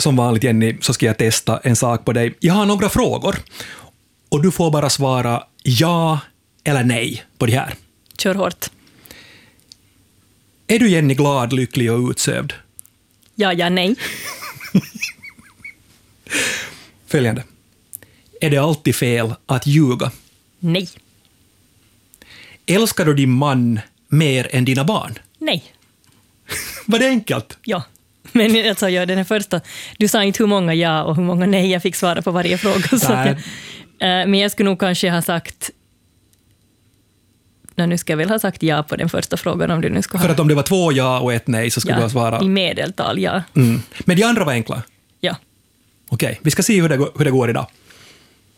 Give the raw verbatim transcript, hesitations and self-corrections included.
som vanligt, Jenny, så ska jag testa en sak på dig. Jag har några frågor och du får bara svara ja eller nej på det här. Kör hårt. Är du, Jenny, glad, lycklig och utsövd? Ja, ja, nej. Följande. Är det alltid fel att ljuga? Nej. Älskar du din man mer än dina barn? Nej. Var det enkelt? Ja. Men alltså, ja, den här första, du sa inte hur många ja och hur många nej jag fick svara på varje fråga. Så att, äh, men jag skulle nog kanske ha sagt, nej, nu ska jag väl ha sagt ja på den första frågan. Om du nu ska För ha. att om det var två ja och ett nej så skulle Ja, du ha svarat. i medeltal, ja. Mm. Men de andra var enkla? Ja. Okej, vi ska se hur det, går, hur det går idag.